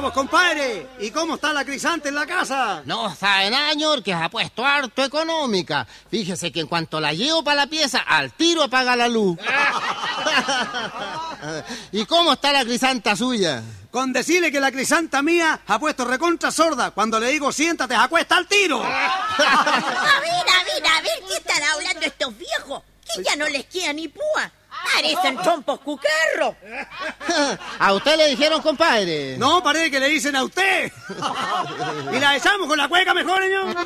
pues, compadre. ¿Y cómo está la Crisanta en la casa? No sabe nada, señor, que se ha puesto harto económica. Fíjese que en cuanto la llevo para la pieza, al tiro apaga la luz. ¿Y cómo está la Crisanta suya? Con decirle que la Crisanta mía ha puesto recontra sorda. Cuando le digo siéntate, se acuesta al tiro. A ver, ¿qué están hablando estos viejos? Que ya no les queda ni púa. Parecen trompos cucarros. ¿A usted le dijeron, compadre? No, parece que le dicen a usted. Y la echamos con la cueca mejor, señor.